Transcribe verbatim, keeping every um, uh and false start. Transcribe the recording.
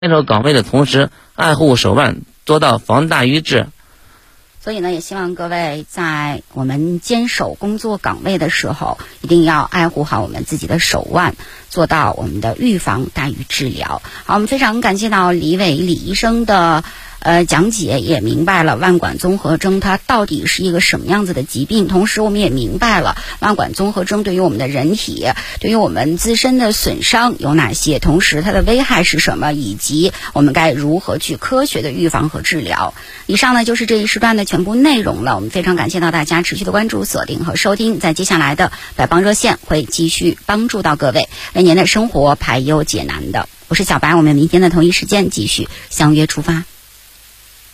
坚守岗位的同时，爱护手腕，做到防大于治。 所以呢，也希望各位在我们坚守工作岗位的时候，一定要爱护好我们自己的手腕，做到我们的预防大于治疗。好，我们非常感谢到李伟李医生的呃讲解，也明白了腕管综合征它到底是一个什么样子的疾病，同时我们也明白了腕管综合征对于我们的人体，对于我们自身的损伤有哪些，同时它的危害是什么，以及我们该如何去科学的预防和治疗。以上呢就是这一时段的全部内容了，我们非常感谢到大家持续的关注、锁定和收听，在接下来的百帮热线会继续帮助到各位，为您的生活排忧解难的。我是小白，我们明天的同一时间继续相约出发。